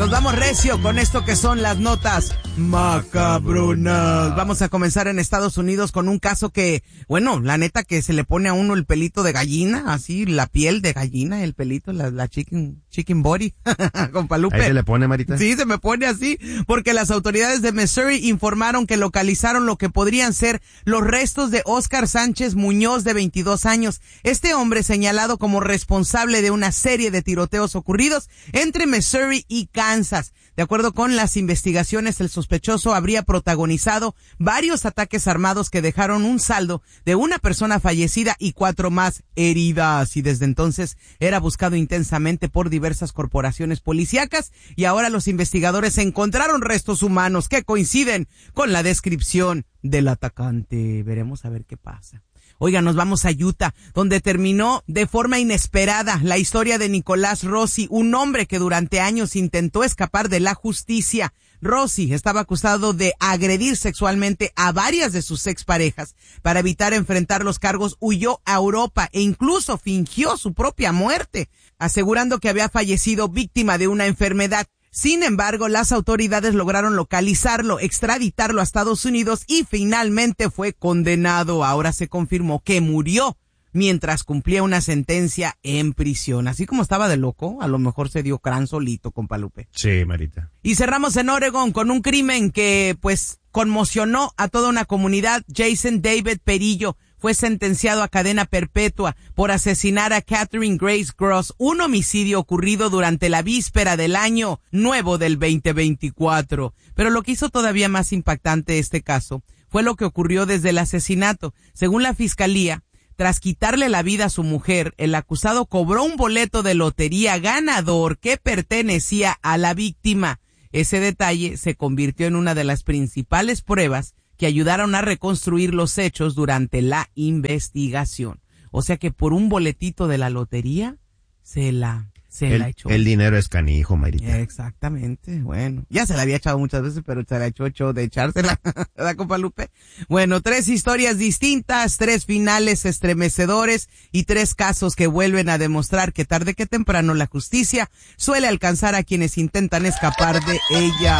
Nos vamos recio con esto que son las notas macabronas. Vamos a comenzar en Estados Unidos con un caso que, bueno, la neta que se le pone a uno el pelito de gallina, así, la piel de gallina, el pelito, la chicken body, con Palupe. ¿Ahí se le pone, Marita? Sí, se me pone así, porque las autoridades de Missouri informaron que localizaron lo que podrían ser los restos de Oscar Sánchez Muñoz, de 22 años. Este hombre señalado como responsable de una serie de tiroteos ocurridos entre Missouri y Kansas. De acuerdo con las investigaciones, el sospechoso habría protagonizado varios ataques armados que dejaron un saldo de una persona fallecida y 4 más heridas. Y desde entonces era buscado intensamente por diversas corporaciones policíacas, y ahora los investigadores encontraron restos humanos que coinciden con la descripción del atacante. Veremos a ver qué pasa. Oiga, nos vamos a Utah, donde terminó de forma inesperada la historia de Nicolás Rossi, un hombre que durante años intentó escapar de la justicia. Rossi estaba acusado de agredir sexualmente a varias de sus exparejas. Para evitar enfrentar los cargos, huyó a Europa e incluso fingió su propia muerte, asegurando que había fallecido víctima de una enfermedad. Sin embargo, las autoridades lograron localizarlo, extraditarlo a Estados Unidos y finalmente fue condenado. Ahora se confirmó que murió mientras cumplía una sentencia en prisión. Así como estaba de loco, a lo mejor se dio crán solito con Palupe. Sí, Marita. Y cerramos en Oregon con un crimen que, pues, conmocionó a toda una comunidad. Jason David Perillo fue sentenciado a cadena perpetua por asesinar a Catherine Grace Gross, un homicidio ocurrido durante la víspera del año nuevo del 2024. Pero lo que hizo todavía más impactante este caso fue lo que ocurrió desde el asesinato. Según la fiscalía, tras quitarle la vida a su mujer, el acusado cobró un boleto de lotería ganador que pertenecía a la víctima. Ese detalle se convirtió en una de las principales pruebas que ayudaron a reconstruir los hechos durante la investigación. O sea que por un boletito de la lotería se la echó. El dinero es canijo, Marita. Exactamente. Bueno, ya se la había echado muchas veces, pero se la echó de echársela, ¿verdad, compa Lupe? Bueno, 3 historias distintas, 3 finales estremecedores y 3 casos que vuelven a demostrar que tarde que temprano la justicia suele alcanzar a quienes intentan escapar de ella.